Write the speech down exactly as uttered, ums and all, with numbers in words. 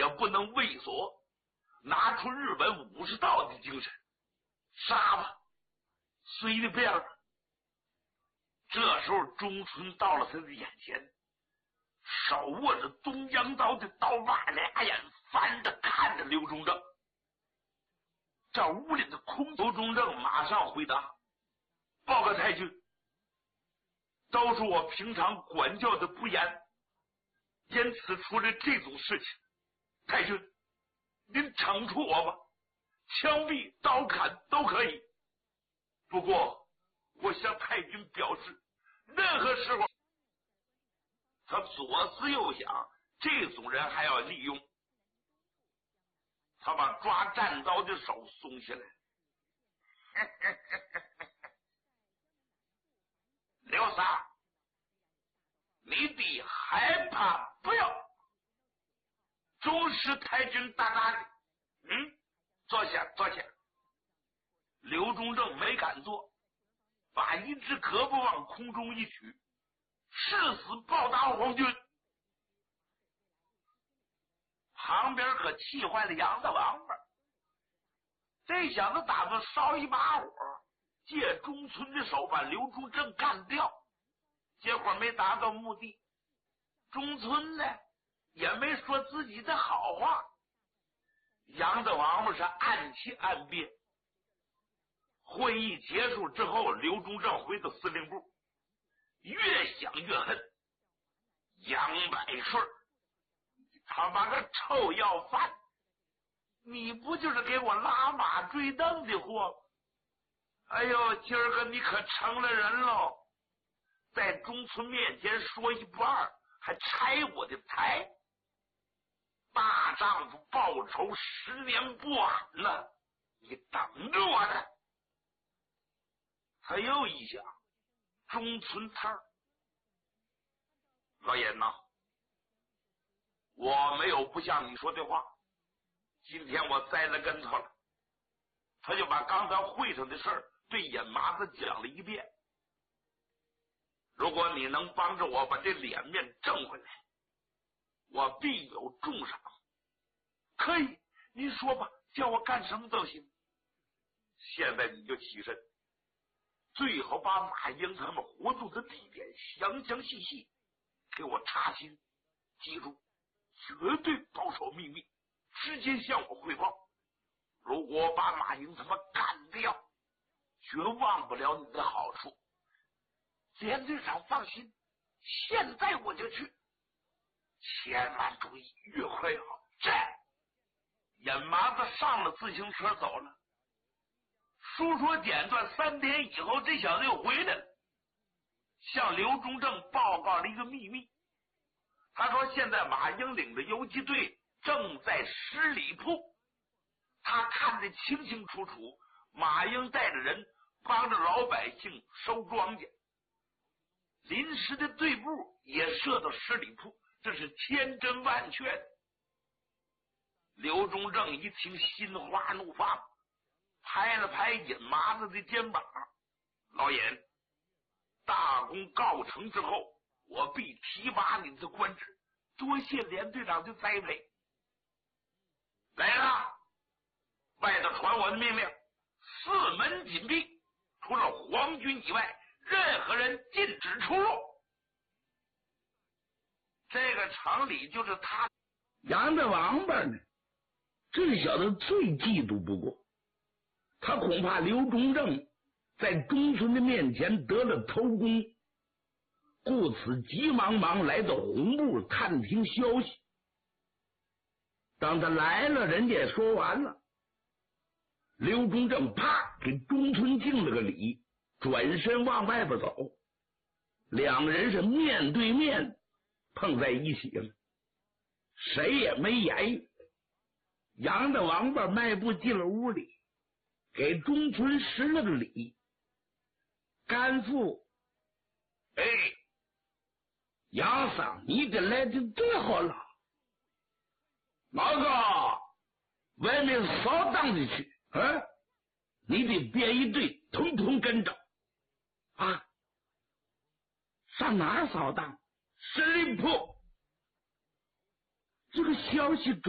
也不能畏缩，拿出日本武士道的精神，杀吧，随你便了。这时候中村到了他的眼前，手握着东洋刀的刀把，俩眼翻着看着刘忠正。这屋里的空刘忠正马上回答：报告太君，都是我平常管教的不严，因此出了这种事情。太君，您惩处我吧，枪毙、刀砍都可以。不过，我向太君表示，任何时候，他左思右想，这种人还要利用。他把抓战刀的手松下来。刘三，你的害怕不要，忠实太君大大的。嗯，坐下，坐下。刘忠正没敢坐，把一只胳膊往空中一举，誓死报答皇军。旁边可气坏了杨大王八，这小子打算烧一把火，借中村的手把刘忠正干掉，结果没达到目的。中村呢也没说自己的好话，杨大王八是暗气暗憋。会议结束之后，刘忠正回到司令部，越想越恨杨百顺，他妈个臭要饭，你不就是给我拉马追灯的货？哎呦，今儿个你可成了人喽，在中村面前说一不二，还拆我的台。大丈夫报仇十年不晚了，你等着我呢。他又一想，中村摊儿，老严呐，我没有不像你说的话，今天我栽了跟头了。他就把刚才会上的事儿对尹麻子讲了一遍。如果你能帮着我把这脸面挣回来，我必有重赏。可以，您说吧，叫我干什么都行。现在你就起身，最好把马英他们活动的地点详详细细给我查清，记住，绝对保守秘密，直接向我汇报。如果把马英他们干掉，绝忘不了你的好处。连队长放心，现在我就去，千万注意，越快越好。这眼麻子上了自行车走了。书说简短，三天以后，这小子又回来了，向刘忠正报告了一个秘密。他说现在马英领的游击队正在十里铺，他看得清清楚楚，马英带着人帮着老百姓收庄稼，临时的队部也设到十里铺，这是千真万确的。刘忠正一听，心花怒放，拍了拍尹麻子的肩膀：老尹，大功告成之后，我必提拔你的官职，多谢连队长的栽培。来了，外头传我的命令，四门紧闭，除了皇军以外，任何人禁止出入。这个城里就是他杨大王八呢，这小子最嫉妒不过，他恐怕刘忠正在中村的面前得了头功，故此急忙忙来到红部探听消息。当他来了，人家也说完了，刘忠正啪给中村敬了个礼，转身往外边走。两人是面对面碰在一起了，谁也没言语。杨大王八迈步进了屋里，给中村施了个礼。甘父， 哎， 杨桑，你这来的最好了。毛哥，外面扫荡的去，啊，你得编一队，统统跟着啊。上哪儿扫荡？十里铺。这个消息